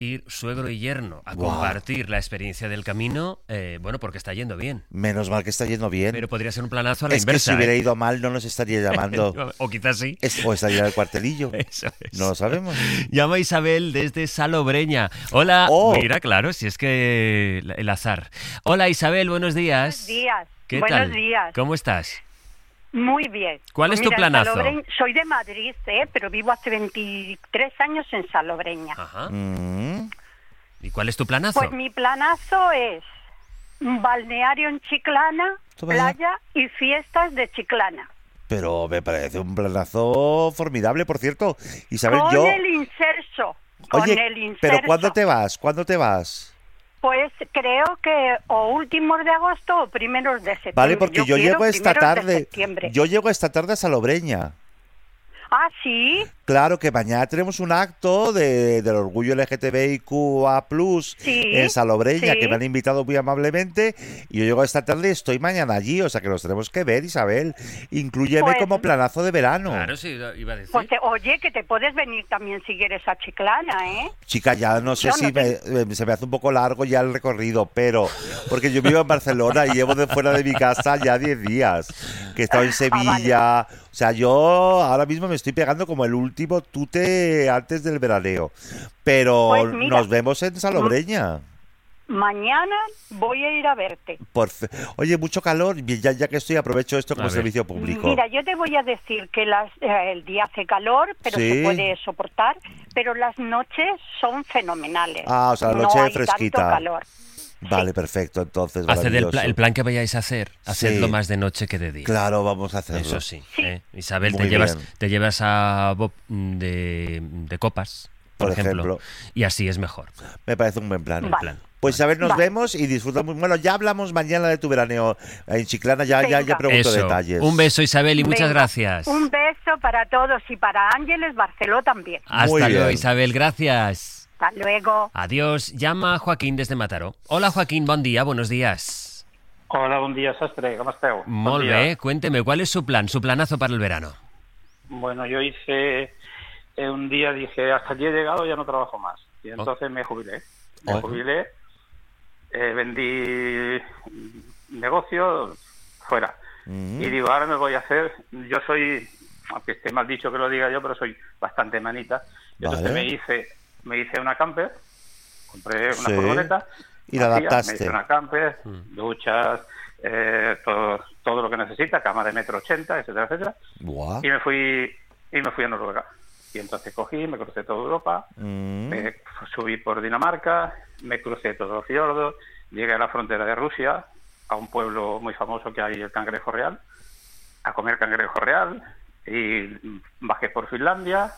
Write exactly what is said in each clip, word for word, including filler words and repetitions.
ir suegro y yerno a Guau. compartir la experiencia del camino, eh, bueno, porque está yendo bien. Menos mal que está yendo bien. Pero podría ser un planazo a la es inversa. que si hubiera ¿eh? ido mal no nos estaría llamando. O quizás sí. Es- o estaría en el cuartelillo. Eso es. No lo sabemos. Llama Isabel desde Salobreña. Hola. Oh. Mira, claro, si es que el azar. Hola Isabel, buenos días. Buenos días. ¿Qué Buenos tal? días. ¿Cómo estás? Muy bien. ¿Cuál es tu mira, en planazo? Salobreña- soy de Madrid, ¿eh? Pero vivo hace veintitrés años en Salobreña. Ajá. Mm. ¿Y cuál es tu planazo? Pues mi planazo es un balneario en Chiclana, Toma ya. playa y fiestas de Chiclana. Pero me parece un planazo formidable, por cierto. Isabel, con yo... el inserso. Con Oye, el inserso. pero ¿cuándo te vas? ¿Cuándo te vas? Pues creo que o últimos de agosto o primeros de septiembre. Vale, porque yo, quiero llego esta primeros de tarde. septiembre. Yo llego esta tarde a Salobreña. Ah, sí. Claro que mañana tenemos un acto de, del orgullo L G T B I Q A plus, Sí, en Salobreña, sí. que me han invitado muy amablemente. Y yo llego esta tarde y estoy mañana allí, o sea que nos tenemos que ver, Isabel. Inclúyeme Pues- como planazo de verano. Claro, sí, iba a decir. Pues te- oye, que te puedes venir también si quieres a Chiclana, ¿eh? Chica, ya no sé Yo si no te- me- eh, se me hace un poco largo ya el recorrido, pero porque yo vivo en Barcelona y llevo de fuera de mi casa ya diez días, que he estado en Sevilla. O sea, yo ahora mismo me estoy pegando como el último tute antes del veraneo. Pero Pues mira, nos vemos en Salobreña. Mañana voy a ir a verte. Por fe- Oye, mucho calor. y Ya, ya que estoy, aprovecho esto como A ver. servicio público. Mira, yo te voy a decir que las, eh, el día hace calor, pero Sí. se puede soportar, pero las noches son fenomenales. Ah, o sea, la no noche hay fresquita. tanto calor. Vale, perfecto, entonces. Haced el, maravilloso. pla- el plan que vayáis a hacer, hacedlo Sí. más de noche que de día. Claro, vamos a hacerlo. Eso sí. Sí. ¿eh? Isabel, Muy te llevas, bien. te llevas a Bob de, de copas, por, Por ejemplo, ejemplo. y así es mejor. Me parece un buen plan. Vale. plan. Pues Isabel, nos Vale. vemos y disfrutamos. Bueno, ya hablamos mañana de tu veraneo en Chiclana, ya, ya, ya Venga. pregunto Eso. detalles. Un beso, Isabel, y muchas Venga, gracias. Un beso para todos y para Ángeles Barceló también. Hasta Muy luego, bien. Isabel, gracias. Hasta luego. Adiós. Llama Joaquín desde Mataró. Hola, Joaquín, bon dia, buenos días. Hola, bon dia, sastre, com esteu? Bon Molt dia. bé, cuénteme, ¿cuál es su plan, su planazo para el verano? Bueno, yo hice, eh, un día dije, hasta aquí he llegado, ya no trabajo más. Y entonces me jubilé. Me Oh. jubilé, eh, vendí negocio, fuera. Mm. Y digo, ahora me voy a hacer, yo soy, aunque esté mal dicho que lo diga yo, pero soy bastante manita. Y entonces Vale. me hice, me hice una camper, compré una Sí. furgoneta. Y la vacía, adaptaste. Me hice una camper, duchas, eh, todo, todo lo que necesita, cama de metro ochenta, etcétera, etcétera. Buah. Y me fui y me fui a Noruega. Y entonces cogí, me crucé toda Europa, Mm. me subí por Dinamarca, me crucé todos los fiordos, llegué a la frontera de Rusia, a un pueblo muy famoso que hay, el Cangrejo Real, a comer cangrejo real, y bajé por Finlandia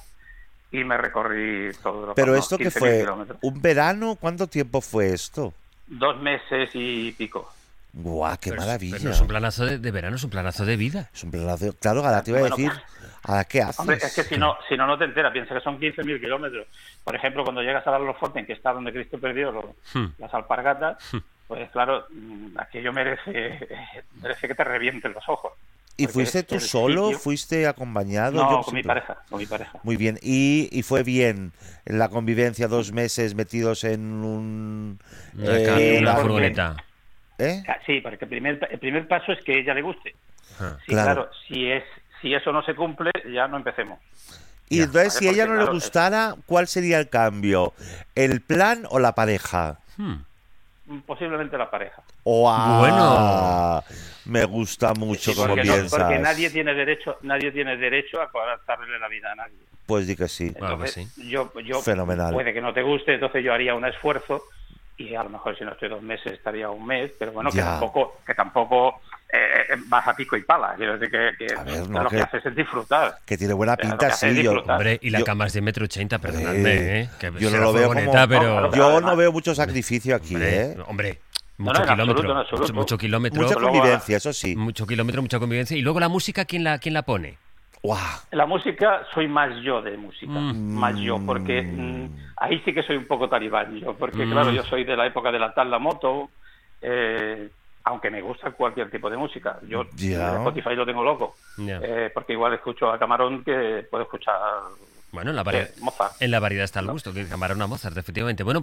y me recorrí todo Europa. Pero unos esto que quince mil fue, kilómetros. ¿un verano? ¿Cuánto tiempo fue esto? Dos meses y pico. Buah, qué Pero es- maravilla. pero no es un planazo de, de verano, es un planazo de vida. Es un planazo. Claro, ahora te iba a Bueno, decir, ¿a qué haces? Hombre, es que si no, si no, no te enteras. Piensa que son quince mil kilómetros. Por ejemplo, cuando llegas a Darloforten, que está donde Cristo perdió lo- Hmm. las alpargatas, pues claro, mm, aquello merece, merece que te revienten los ojos. ¿Y porque fuiste es tú el solo? sitio- ¿Fuiste acompañado? No, Yo con mi siempre- pareja, con mi pareja. Muy bien. ¿Y, y fue bien la convivencia dos meses metidos en un... Una, eh, ca- Sí, una porque- furgoneta. ¿Eh? Ah, Sí, porque el primer, el primer paso es que ella le guste. Ah. Sí, Claro. claro, si, es, si eso no se cumple, ya no empecemos. Y Ya. entonces, Vale, si a ella porque, no le claro, gustara, ¿cuál sería el cambio? ¿El plan o la pareja? Hmm. Posiblemente la pareja. ¡Guau! Bueno. Me gusta mucho Sí, como porque, no- piensas. porque nadie tiene derecho, nadie tiene derecho a coartarle la vida a nadie. Pues di que sí. Claro que Entonces, sí. yo, yo Fenomenal. puede que no te guste, entonces yo haría un esfuerzo y a lo mejor si no estoy dos meses estaría un mes, pero bueno, que Ya. tampoco, que tampoco eh, vas a pico y pala. Quiero decir que, que, A ver, que no, lo que- que haces es disfrutar. Que tiene buena Pero lo pinta, que hace es sí. Yo, disfrutar. Hombre, y la Yo- cama es de metro ochenta, perdonadme, ¿eh? Que yo no será lo veo furgoneta, como- pero... No, no, yo además- no veo mucho sacrificio aquí, Hombre, ¿eh? hombre, No, mucho no, en kilómetro, absoluto, en absoluto. mucho, mucho kilómetro, Mucha luego- convivencia, eso sí. mucho kilómetro, mucha convivencia. Y luego la música, ¿quién la, quién la pone? ¡Guau! La música, soy más yo de música, Mm. más yo, porque mm, ahí sí que soy un poco talibán yo, porque Mm. claro, yo soy de la época de la tal la moto, eh, aunque me gusta cualquier tipo de música. Yo Ya. Spotify lo tengo loco, Ya. eh, porque igual escucho a Camarón que puedo escuchar Bueno, en la, vari... Eh, Mozart. en la variedad está el ¿no? gusto, que camarón a Mozart, efectivamente. Bueno,